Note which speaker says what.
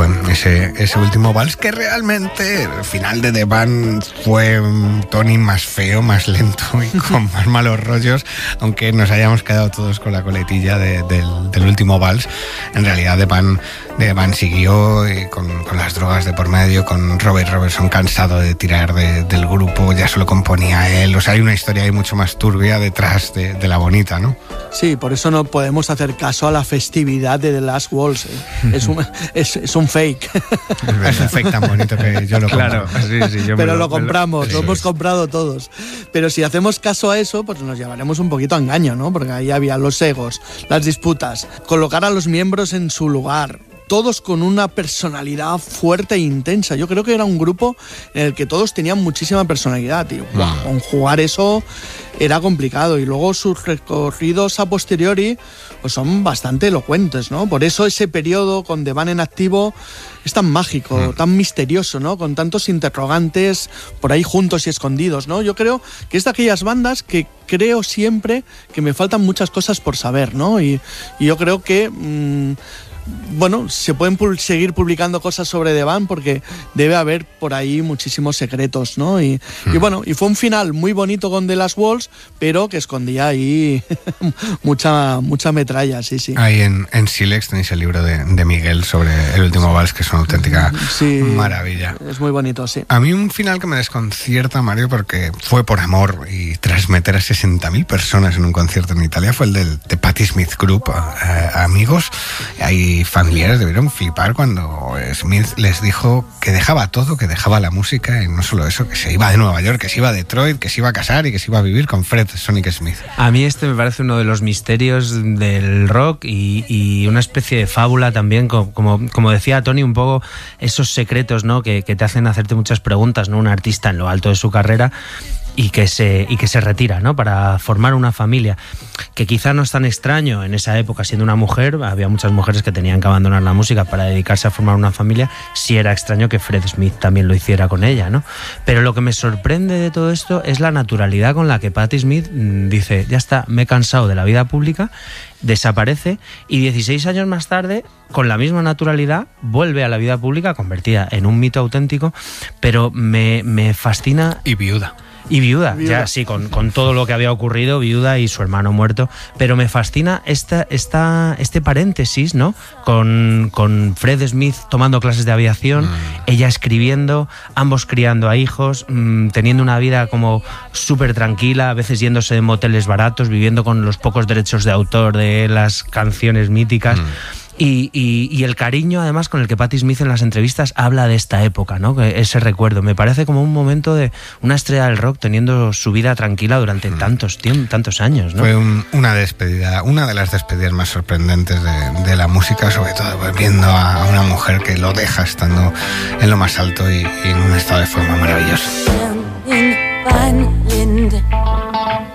Speaker 1: fue ese último vals, que realmente el final de The Band fue un Tony más feo, más lento y con más malos rollos, aunque nos hayamos quedado todos con la coletilla del último vals. En realidad The Band siguió con las drogas de por medio, con Robert Robertson cansado de tirar del grupo, ya solo componía él. O sea, hay una historia ahí mucho más turbia detrás de la bonita, ¿no?
Speaker 2: Sí, por eso no podemos hacer caso a la festividad de The Last Waltz. Es un fake.
Speaker 1: Es un fake tan bonito que yo lo compro.
Speaker 3: Claro, sí,
Speaker 2: pero lo compramos, lo hemos comprado todos. Pero si hacemos caso a eso, pues nos llevaremos un poquito a engaño, ¿no? Porque ahí había los egos, las disputas, colocar a los miembros en su lugar, todos con una personalidad fuerte e intensa. Yo creo que era un grupo en el que todos tenían muchísima personalidad, tío. Conjugar eso era complicado, y luego sus recorridos a posteriori pues son bastante elocuentes, ¿no? Por eso ese periodo con The Band en activo es tan mágico, tan misterioso, ¿no? Con tantos interrogantes por ahí juntos y escondidos, ¿no? Yo creo que es de aquellas bandas que creo siempre que me faltan muchas cosas por saber, ¿no? Y yo creo que bueno, se pueden seguir publicando cosas sobre The Band porque debe haber por ahí muchísimos secretos, ¿no? Y bueno, y fue un final muy bonito con The Last Waltz, pero que escondía ahí mucha metralla, sí.
Speaker 1: Ahí en Silex tenéis el libro de Miguel sobre el último vals, que es una auténtica maravilla.
Speaker 2: Es muy bonito, sí.
Speaker 1: A mí un final que me desconcierta, Mario, porque fue por amor y tras meter a 60.000 personas en un concierto en Italia, fue el de Patti Smith Group. Amigos, ahí familiares debieron flipar cuando Smith les dijo que dejaba todo, que dejaba la música, y no solo eso, que se iba de Nueva York, que se iba a Detroit, que se iba a casar y que se iba a vivir con Fred Sonic Smith.
Speaker 3: A mí me parece uno de los misterios del rock y una especie de fábula también, como decía Tony, un poco esos secretos, ¿no? que te hacen hacerte muchas preguntas, ¿no? Un artista en lo alto de su carrera y que se retira, ¿no? Para formar una familia, que quizá no es tan extraño en esa época. Siendo una mujer, había muchas mujeres que tenían que abandonar la música para dedicarse a formar una familia. Sí era extraño que Fred Smith también lo hiciera con ella, ¿no? Pero lo que me sorprende de todo esto es la naturalidad con la que Patti Smith dice: ya está, me he cansado de la vida pública, desaparece, y 16 años más tarde, con la misma naturalidad, vuelve a la vida pública, convertida en un mito auténtico. Pero me fascina. Y viuda, ya sí, con todo lo que había ocurrido, viuda y su hermano muerto. Pero me fascina este paréntesis, ¿no? Con Fred Smith tomando clases de aviación, ella escribiendo, ambos criando a hijos, teniendo una vida como súper tranquila, a veces yéndose de moteles baratos, viviendo con los pocos derechos de autor de las canciones míticas. Y el cariño, además, con el que Patti Smith en las entrevistas habla de esta época, ¿no? Ese recuerdo. Me parece como un momento de una estrella del rock teniendo su vida tranquila durante tantos años, ¿no?
Speaker 1: Fue una despedida, una de las despedidas más sorprendentes de la música, sobre todo viendo a una mujer que lo deja estando en lo más alto y en un estado de forma maravilloso.